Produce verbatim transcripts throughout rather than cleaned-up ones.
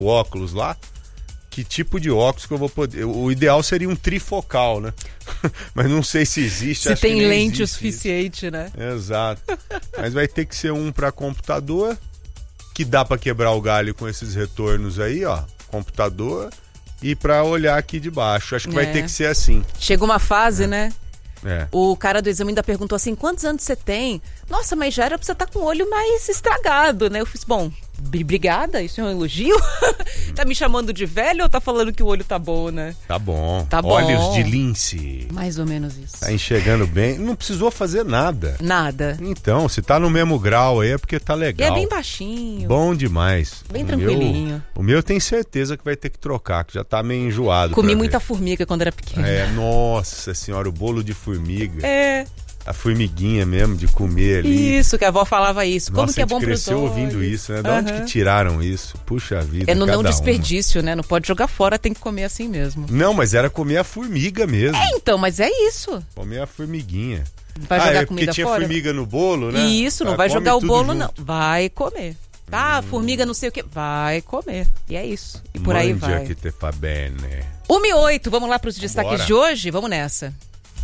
o óculos lá, que tipo de óculos que eu vou poder... O ideal seria um trifocal, né? Mas não sei se existe. Se acho tem que nem lente o existe suficiente, isso. né? Exato. Mas vai ter que ser um para computador, que dá para quebrar o galho com esses retornos aí, ó. Computador e para olhar aqui de baixo. Acho que é. vai ter que ser assim. Chega uma fase, é. né? É. O cara do exame ainda perguntou assim, quantos anos você tem? Nossa, mas já era pra você estar com o olho mais estragado, né? Eu fiz, bom, obrigada, isso é um elogio? Tá me chamando de velho ou tá falando que o olho tá bom, né? Tá bom. Tá bom. Olhos de lince. Mais ou menos isso. Tá enxergando bem. Não precisou fazer nada. Nada. Então, se tá no mesmo grau aí é porque tá legal. E é bem baixinho. Bom demais. Bem o tranquilinho. Meu, o meu eu tenho certeza que vai ter que trocar, que já tá meio enjoado. Comi muita formiga quando era pequena. É, nossa senhora, o bolo de formiga. É. A formiguinha mesmo, de comer ali. Isso, que a avó falava isso. Nossa, Como que é bom pro cresceu olhos. ouvindo isso, né? De uhum. onde que tiraram isso? Puxa vida, É no não cada desperdício, uma. né? Não pode jogar fora, tem que comer assim mesmo. Não, mas era comer a formiga mesmo. É, então, mas é isso. Comer a formiguinha. Vai ah, jogar é comida porque tinha fora? formiga no bolo, né? Isso, não ah, vai jogar o bolo, junto. não. Vai comer. Ah, hum. formiga não sei o que. Vai comer. E é isso. E por aí vai. Que te fa bene. uma e oito, vamos lá para os destaques Bora. de hoje? Vamos nessa.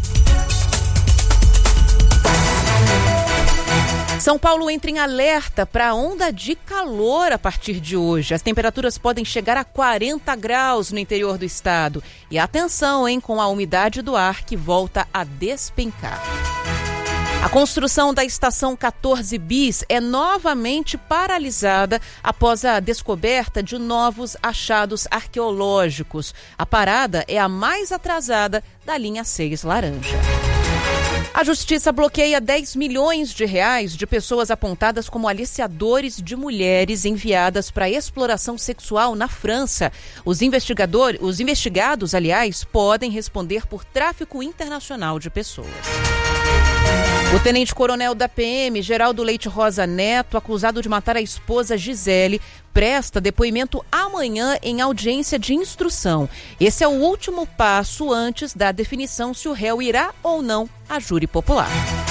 São Paulo entra em alerta para onda de calor a partir de hoje. As temperaturas podem chegar a quarenta graus no interior do estado. E atenção, hein, com a umidade do ar que volta a despencar. A construção da estação quatorze bis é novamente paralisada após a descoberta de novos achados arqueológicos. A parada é a mais atrasada da linha seis laranja. A justiça bloqueia dez milhões de reais de pessoas apontadas como aliciadores de mulheres enviadas para exploração sexual na França. Os investigadores, os investigados, aliás, podem responder por tráfico internacional de pessoas. O tenente-coronel da P M, Geraldo Leite Rosa Neto, acusado de matar a esposa Gisele, presta depoimento amanhã em audiência de instrução. Esse é o último passo antes da definição se o réu irá ou não a júri popular.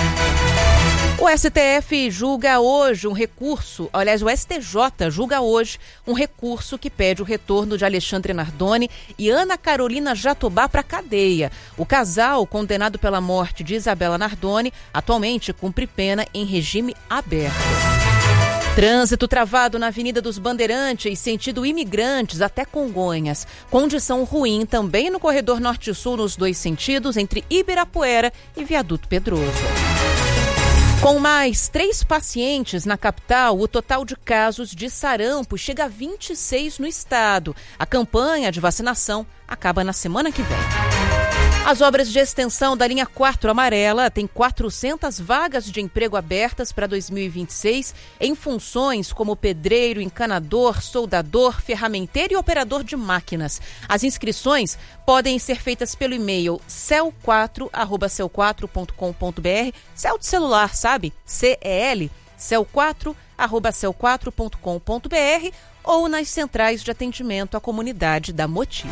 O S T F julga hoje um recurso, aliás, o S T J julga hoje um recurso que pede o retorno de Alexandre Nardoni e Ana Carolina Jatobá para a cadeia. O casal, condenado pela morte de Isabela Nardoni, atualmente cumpre pena em regime aberto. Trânsito travado na Avenida dos Bandeirantes, sentido Imigrantes até Congonhas. Condição ruim também no corredor norte-sul nos dois sentidos, entre Ibirapuera e Viaduto Pedroso. Com mais três pacientes na capital, o total de casos de sarampo chega a vinte e seis no estado. A campanha de vacinação acaba na semana que vem. As obras de extensão da linha quatro amarela têm quatrocentas vagas de emprego abertas para dois mil e vinte e seis em funções como pedreiro, encanador, soldador, ferramenteiro e operador de máquinas. As inscrições podem ser feitas pelo e-mail cel quatro arroba cel quatro ponto com ponto br, cel de celular, sabe? C E L, cel quatro arroba cel quatro ponto com ponto br ou nas centrais de atendimento à comunidade da Motiva.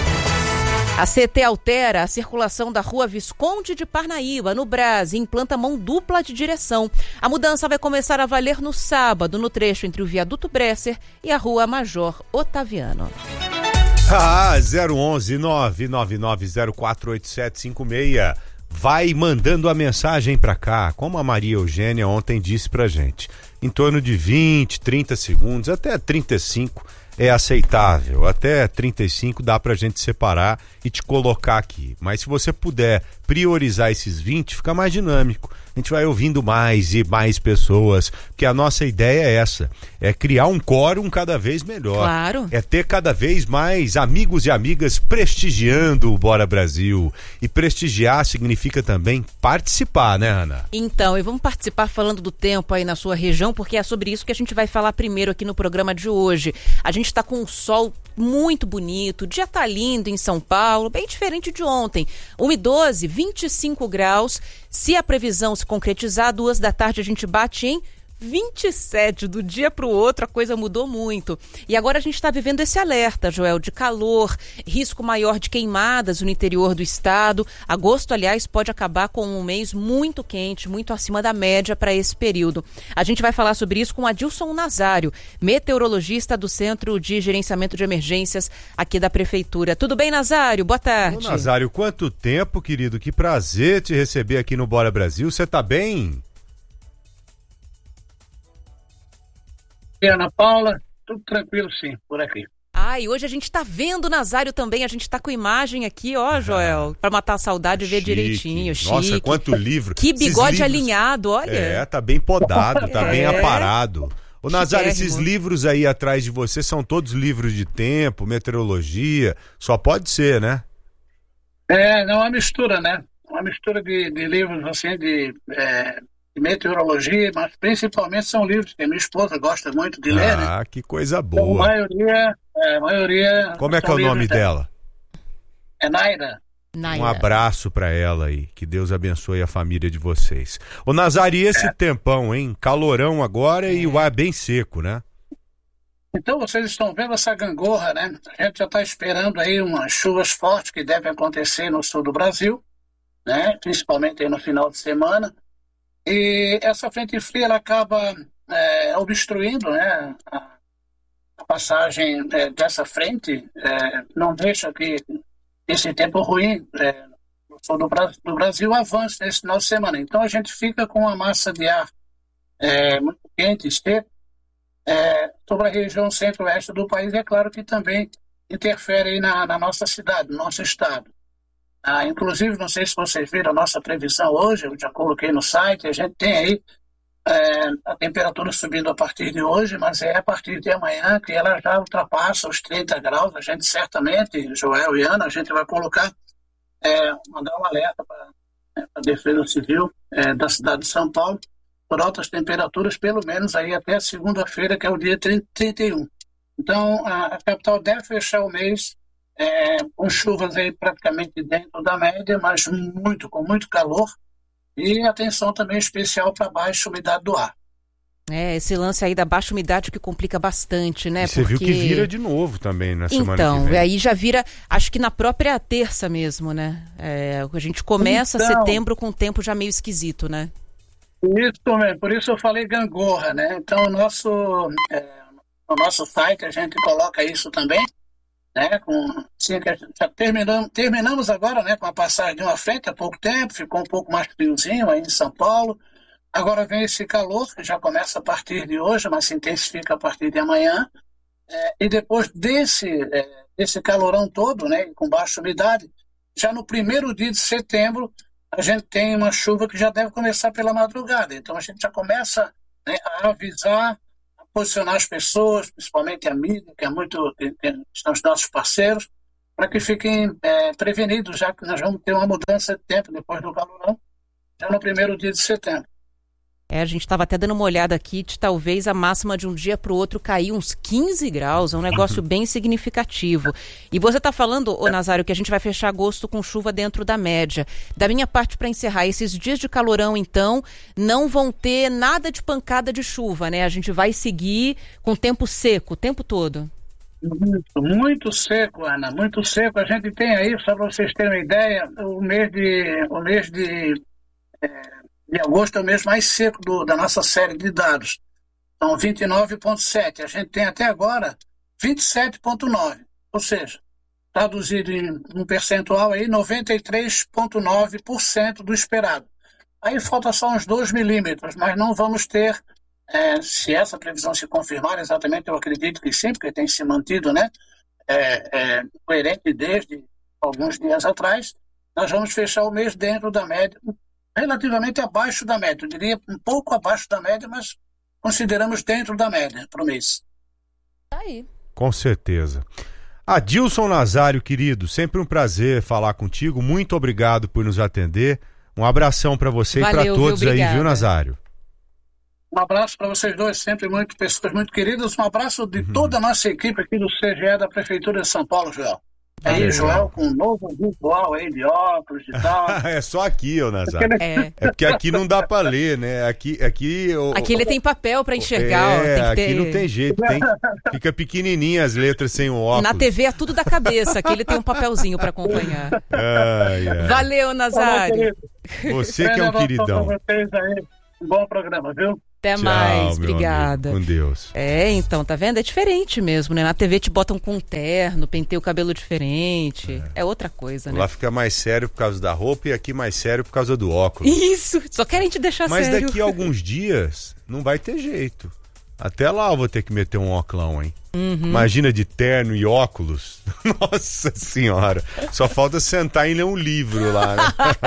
A C T altera a circulação da rua Visconde de Parnaíba, no Brás, e implanta mão dupla de direção. A mudança vai começar a valer no sábado, no trecho entre o Viaduto Bresser e a rua Major Otaviano. Ah, zero onze nove nove nove zero quatro oito sete cinco seis. Vai mandando a mensagem pra cá, como a Maria Eugênia ontem disse pra gente. Em torno de vinte, trinta segundos, até trinta e cinco é aceitável. Até trinta e cinco dá pra gente separar e te colocar aqui. Mas se você puder priorizar esses vinte, fica mais dinâmico. A gente vai ouvindo mais e mais pessoas, porque a nossa ideia é essa, é criar um quórum cada vez melhor. Claro. É ter cada vez mais amigos e amigas prestigiando o Bora Brasil. E prestigiar significa também participar, né, Ana? Então, e vamos participar falando do tempo aí na sua região, porque é sobre isso que a gente vai falar primeiro aqui no programa de hoje. A gente está com um sol muito bonito, o dia tá lindo em São Paulo, bem diferente de ontem. uma e doze, vinte e cinco graus. Se a previsão se concretizar, duas da tarde a gente bate em vinte e sete, do dia para o outro a coisa mudou muito. E agora a gente está vivendo esse alerta, Joel, de calor, risco maior de queimadas no interior do estado. Agosto, aliás, pode acabar com um mês muito quente, muito acima da média para esse período. A gente vai falar sobre isso com Adilson Nazário, meteorologista do Centro de Gerenciamento de Emergências aqui da Prefeitura. Tudo bem, Nazário? Boa tarde. Ô, Nazário, quanto tempo, querido? Que prazer te receber aqui no Bora Brasil. Você tá bem? Ana Paula, tudo tranquilo sim, por aqui. Ah, e hoje a gente tá vendo o Nazário também, a gente tá com imagem aqui, ó, Joel, ah, pra matar a saudade e ver direitinho. Nossa, chique. Quanto livro. Que bigode livros... alinhado, olha. É, tá bem podado, tá é. bem aparado. Ô, Nazário, esses livros aí atrás de você são todos livros de tempo, meteorologia, só pode ser, né? É, não, é uma mistura, né? Uma mistura de, de livros, assim, de... É... de meteorologia, mas principalmente são livros que minha esposa gosta muito de ler, ah, né? Ah, que coisa boa. Então, a maioria, é, a maioria... Como é que é o nome dela? É Naira. Naira. Um abraço pra ela aí, que Deus abençoe a família de vocês. Ô, Nazário, e esse é. tempão, hein? Calorão agora é. e o ar bem seco, né? Então, vocês estão vendo essa gangorra, né? A gente já está esperando aí umas chuvas fortes que devem acontecer no sul do Brasil, né? Principalmente aí no final de semana. E essa frente fria ela acaba é, obstruindo, né, a, a passagem é, dessa frente, é, não deixa que esse tempo ruim é, no sul do, do Brasil avance nesse final de semana. Então a gente fica com uma massa de ar é, muito quente e seco é, sobre a região centro-oeste do país. É claro que também interfere aí na, na nossa cidade, no nosso estado. Ah, inclusive, não sei se vocês viram a nossa previsão hoje, eu já coloquei no site, a gente tem aí é, a temperatura subindo a partir de hoje, mas é a partir de amanhã que ela já ultrapassa os trinta graus. A gente certamente, Joel e Ana, a gente vai colocar, é, mandar um alerta para a Defesa Civil é, da cidade de São Paulo por altas temperaturas, pelo menos aí até segunda-feira, que é o dia trinta e um. Então, a, a capital deve fechar o mês É, com chuvas aí praticamente dentro da média, mas muito, com muito calor, e atenção também especial para a baixa umidade do ar. É, esse lance aí da baixa umidade que complica bastante, né? E você Porque... viu que vira de novo também na semana então, que vem. Aí já vira, acho que na própria terça mesmo, né? É, a gente começa então, setembro com um tempo já meio esquisito, né? Isso mesmo, por isso eu falei gangorra, né? Então, o nosso, é, no nosso site a gente coloca isso também, né, com, assim, já terminamos, terminamos agora, né, com a passagem de uma frente há pouco tempo, ficou um pouco mais friozinho aí em São Paulo. Agora vem esse calor, que já começa a partir de hoje, mas se intensifica a partir de amanhã. É, e depois desse, é, desse calorão todo, né, com baixa umidade, já no primeiro dia de setembro, a gente tem uma chuva que já deve começar pela madrugada. Então a gente já começa, né, a avisar, posicionar as pessoas, principalmente a mídia, que é muito, que, que são os nossos parceiros, para que fiquem é, prevenidos, já que nós vamos ter uma mudança de tempo depois do calorão, já no primeiro dia de setembro. É, a gente estava até dando uma olhada aqui de talvez a máxima de um dia para o outro cair uns quinze graus, é um negócio bem significativo. E você está falando, ô Nazário, que a gente vai fechar agosto com chuva dentro da média. Da minha parte, para encerrar, esses dias de calorão, então, não vão ter nada de pancada de chuva, né? A gente vai seguir com tempo seco o tempo todo. Muito, muito seco, Ana, muito seco. A gente tem aí, só para vocês terem uma ideia, o mês de... O mês de é... de agosto é o mês mais seco do, da nossa série de dados. Então, vinte e nove vírgula sete. A gente tem até agora vinte e sete vírgula nove. Ou seja, traduzido em um percentual aí, noventa e três vírgula nove por cento do esperado. Aí falta só uns dois milímetros, mas não vamos ter, é, se essa previsão se confirmar, exatamente eu acredito que sim, porque tem se mantido, né, é, é, coerente desde alguns dias atrás, nós vamos fechar o mês dentro da média, relativamente abaixo da média, eu diria um pouco abaixo da média, mas consideramos dentro da média para o mês. Tá aí. Com certeza. Adilson Nazário, querido, sempre um prazer falar contigo, muito obrigado por nos atender, um abração para você Valeu, e para todos viu? aí, viu, Nazário? Um abraço para vocês dois, sempre muito, pessoas muito queridas, um abraço de uhum. toda a nossa equipe aqui do C G E da Prefeitura de São Paulo, Joel. Aí, Joel, com um novo visual aí de óculos e tal. É só aqui, ô Nazário. É. é porque aqui não dá pra ler, né? Aqui, aqui, eu, aqui ele tem papel pra enxergar. É, ó, tem que aqui ter... não tem jeito. Tem, fica pequenininha as letras sem o óculos. Na T V é tudo da cabeça. Aqui ele tem um papelzinho pra acompanhar. Ai, ai. Valeu, Nazário. Você que é um queridão. Um bom programa, viu? Até Tchau, mais, meu obrigada. amigo, com Deus. É, então, tá vendo? É diferente mesmo, né? Na T V te botam com um terno, penteia o cabelo diferente. É, é outra coisa, né? Lá fica mais sério por causa da roupa e aqui mais sério por causa do óculos. Isso, só querem te deixar Mas sério. Mas daqui a alguns dias não vai ter jeito. Até lá eu vou ter que meter um óculão, hein? Uhum. Imagina de terno e óculos. Nossa senhora. Só falta sentar e ler um livro lá, né?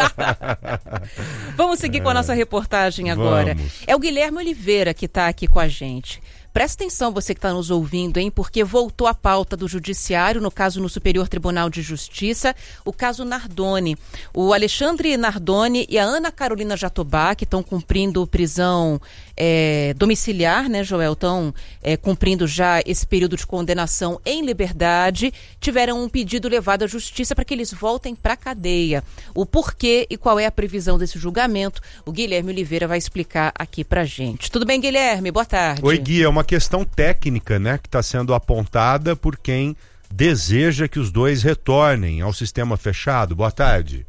Vamos seguir é. com a nossa reportagem agora. Vamos. É o Guilherme Oliveira que está aqui com a gente. Presta atenção, você que está nos ouvindo, hein? Porque voltou à pauta do Judiciário, no caso no Superior Tribunal de Justiça, o caso Nardoni. O Alexandre Nardoni e a Ana Carolina Jatobá, que estão cumprindo prisão é, domiciliar, né, Joel? Estão é, cumprindo já esse período de condenação em liberdade, tiveram um pedido levado à Justiça para que eles voltem para a cadeia. O porquê e qual é a previsão desse julgamento, o Guilherme Oliveira vai explicar aqui pra gente. Tudo bem, Guilherme? Boa tarde. Oi, Gui, é uma questão técnica, né, que está sendo apontada por quem deseja que os dois retornem ao sistema fechado. Boa tarde.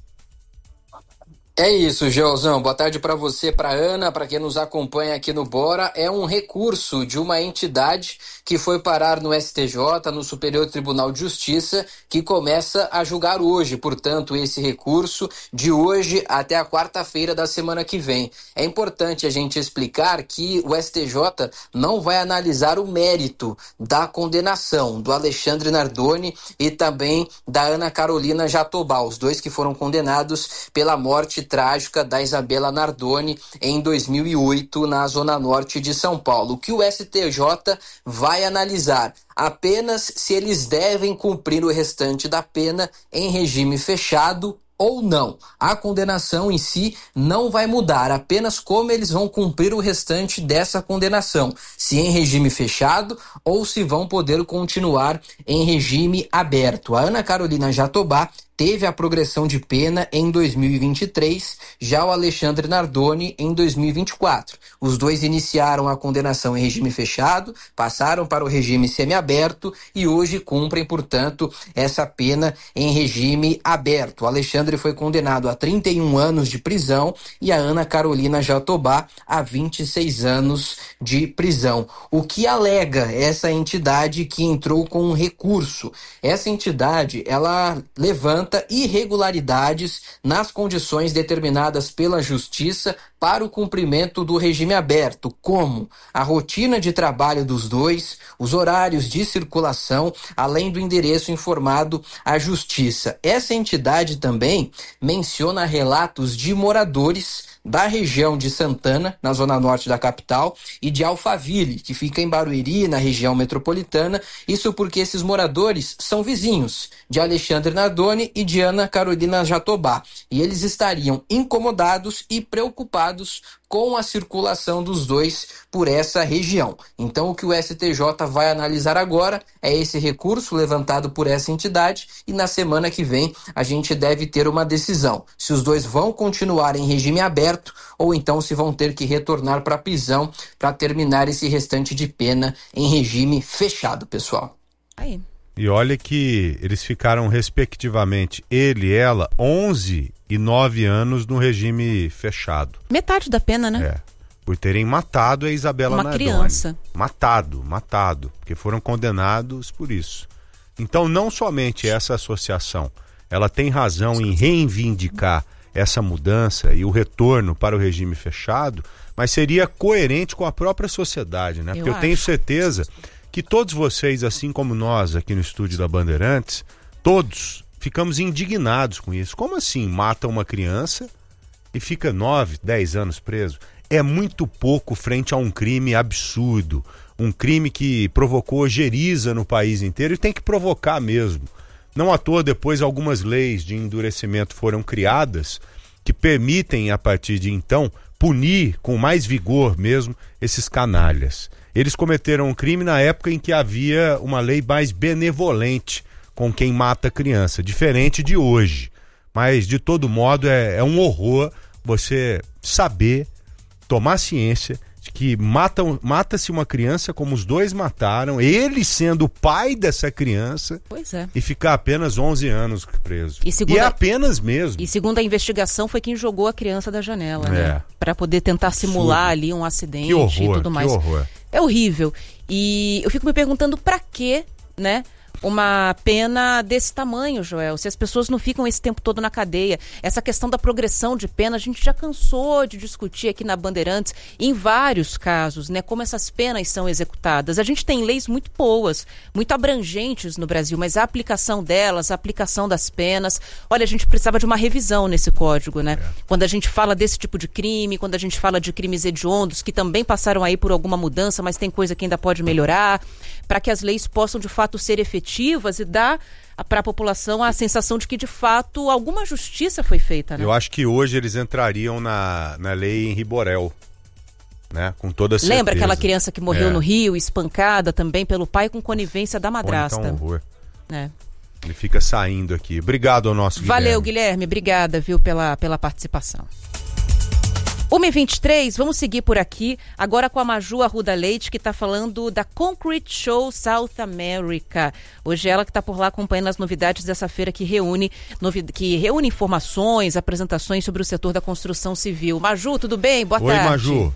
É isso, Geozão. Boa tarde para você, para Ana, para quem nos acompanha aqui no Bora. É um recurso de uma entidade que foi parar no S T J, no Superior Tribunal de Justiça, que começa a julgar hoje. Portanto, esse recurso de hoje até a quarta-feira da semana que vem. É importante a gente explicar que o S T J não vai analisar o mérito da condenação do Alexandre Nardoni e também da Ana Carolina Jatobá, os dois que foram condenados pela morte trágica da Isabela Nardoni em dois mil e oito na Zona Norte de São Paulo. O que o S T J vai analisar apenas se eles devem cumprir o restante da pena em regime fechado ou não. A condenação em si não vai mudar, apenas como eles vão cumprir o restante dessa condenação, se em regime fechado ou se vão poder continuar em regime aberto. A Ana Carolina Jatobá teve a progressão de pena em dois mil e vinte e três, já o Alexandre Nardoni em dois mil e vinte e quatro. Os dois iniciaram a condenação em regime fechado, passaram para o regime semiaberto e hoje cumprem, portanto, essa pena em regime aberto. O Alexandre foi condenado a trinta e um anos de prisão e a Ana Carolina Jatobá a vinte e seis anos de prisão. O que alega essa entidade que entrou com um recurso? Essa entidade, ela levanta irregularidades nas condições determinadas pela Justiça para o cumprimento do regime aberto, como a rotina de trabalho dos dois, os horários de circulação, além do endereço informado à Justiça. Essa entidade também menciona relatos de moradores da região de Santana, na zona norte da capital, e de Alphaville, que fica em Barueri, na região metropolitana. Isso porque esses moradores são vizinhos de Alexandre Nardoni e de Ana Carolina Jatobá, e eles estariam incomodados e preocupados com a circulação dos dois por essa região. Então, o que o S T J vai analisar agora é esse recurso levantado por essa entidade e na semana que vem a gente deve ter uma decisão se os dois vão continuar em regime aberto ou então se vão ter que retornar para a prisão para terminar esse restante de pena em regime fechado, pessoal. Aí. E olha que eles ficaram respectivamente, ele e ela, onze e nove anos no regime fechado. Metade da pena, né? É, por terem matado a Isabela Uma Nardoni. criança. Matado, matado, porque foram condenados por isso. Então não somente essa associação, ela tem razão em reivindicar essa mudança e o retorno para o regime fechado, mas seria coerente com a própria sociedade, né? Porque eu, eu tenho certeza que todos vocês, assim como nós aqui no estúdio da Bandeirantes, todos ficamos indignados com isso. Como assim mata uma criança e fica nove, dez anos preso? É muito pouco frente a um crime absurdo, um crime que provocou ojeriza no país inteiro e tem que provocar mesmo. Não à toa depois algumas leis de endurecimento foram criadas que permitem, a partir de então, punir com mais vigor mesmo esses canalhas. Eles cometeram um crime na época em que havia uma lei mais benevolente com quem mata a criança, diferente de hoje. Mas, de todo modo, é, é um horror você saber, tomar ciência de que matam, mata-se uma criança como os dois mataram, ele sendo o pai dessa criança, pois é. E ficar apenas onze anos preso. E, segundo e é a... apenas mesmo. E segundo a investigação, foi quem jogou a criança da janela, é. né? Para poder tentar simular Absurdo. ali um acidente que horror, e tudo mais. Que horror. É horrível. E eu fico me perguntando para quê, né? Uma pena desse tamanho, Joel, se as pessoas não ficam esse tempo todo na cadeia. Essa questão da progressão de pena, a gente já cansou de discutir aqui na Bandeirantes, em vários casos, né, como essas penas são executadas. A gente tem leis muito boas, muito abrangentes no Brasil, mas a aplicação delas, a aplicação das penas, olha, a gente precisava de uma revisão nesse código, né? É. Quando a gente fala desse tipo de crime, quando a gente fala de crimes hediondos, que também passaram aí por alguma mudança, mas tem coisa que ainda pode melhorar, para que as leis possam de fato ser efetivas e dar para a população a sensação de que de fato alguma justiça foi feita, né? Eu acho que hoje eles entrariam na, na lei Henri Borel, né? Com toda certeza. Lembra aquela criança que morreu é. no Rio, espancada também pelo pai com conivência da madrasta? Então, horror. É. Ele fica saindo aqui. Obrigado ao nosso Guilherme. Valeu, Guilherme. Obrigada, viu, pela, pela participação. uma e vinte e três, vamos seguir por aqui, agora com a Maju Arruda Leite, que está falando da Concrete Show South America. Hoje ela que está por lá acompanhando as novidades dessa feira que reúne, novi- que reúne informações, apresentações sobre o setor da construção civil. Maju, tudo bem? Boa Oi, tarde. Oi, Maju.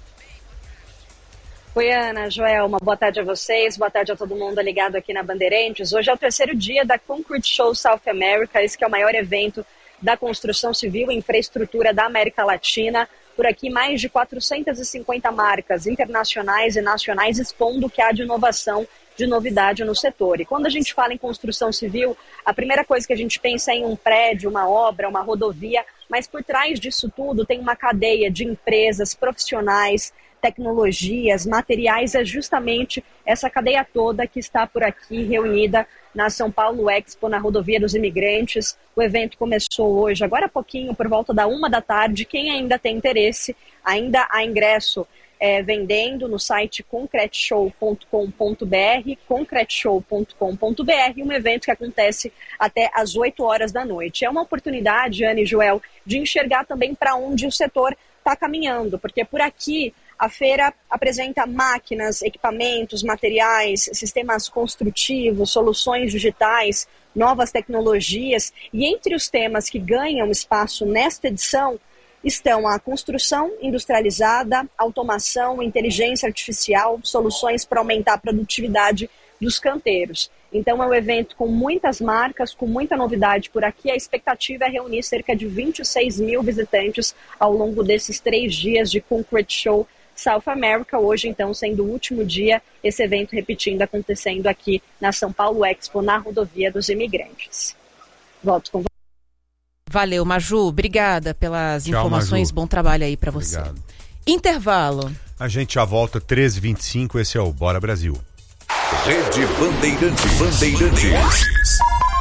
Oi, Ana, Joel, uma boa tarde a vocês, boa tarde a todo mundo ligado aqui na Bandeirantes. Hoje é o terceiro dia da Concrete Show South America, esse que é o maior evento da construção civil e infraestrutura da América Latina. Por aqui, mais de quatrocentas e cinquenta marcas internacionais e nacionais expondo o que há de inovação, de novidade no setor. E quando a gente fala em construção civil, a primeira coisa que a gente pensa é em um prédio, uma obra, uma rodovia, mas por trás disso tudo tem uma cadeia de empresas, profissionais, tecnologias, materiais, é justamente essa cadeia toda que está por aqui reunida na São Paulo Expo, na Rodovia dos Imigrantes. O evento começou hoje, agora há pouquinho, por volta da uma da tarde. Quem ainda tem interesse, ainda há ingresso é, vendendo no site concrete show ponto com ponto b r, concrete show ponto com ponto b r, um evento que acontece até às oito horas da noite. É uma oportunidade, Ana e Joel, de enxergar também para onde o setor está caminhando, porque por aqui a feira apresenta máquinas, equipamentos, materiais, sistemas construtivos, soluções digitais, novas tecnologias. E entre os temas que ganham espaço nesta edição estão a construção industrializada, automação, inteligência artificial, soluções para aumentar a produtividade dos canteiros. Então é um evento com muitas marcas, com muita novidade por aqui. A expectativa é reunir cerca de vinte e seis mil visitantes ao longo desses três dias de Concrete Show South America, hoje então sendo o último dia, esse evento repetindo, acontecendo aqui na São Paulo Expo, na Rodovia dos Imigrantes. Volto com você. Valeu, Maju, obrigada pelas Tchau, informações, Maju. Bom trabalho aí para você. Obrigado. Intervalo. A gente já volta treze e vinte e cinco, esse é o Bora Brasil. Rede Bandeirantes. Bandeirantes.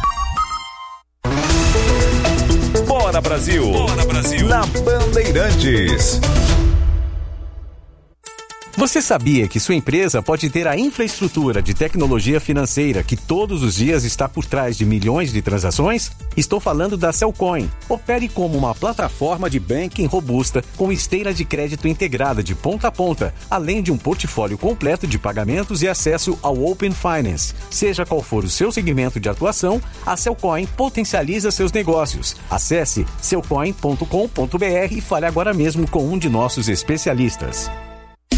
Bora Brasil. Bora Brasil. Na Bandeirantes. Você sabia que sua empresa pode ter a infraestrutura de tecnologia financeira que todos os dias está por trás de milhões de transações? Estou falando da Cellcoin. Opere como uma plataforma de banking robusta com esteira de crédito integrada de ponta a ponta, além de um portfólio completo de pagamentos e acesso ao Open Finance. Seja qual for o seu segmento de atuação, a Cellcoin potencializa seus negócios. Acesse cellcoin ponto com ponto b r e fale agora mesmo com um de nossos especialistas.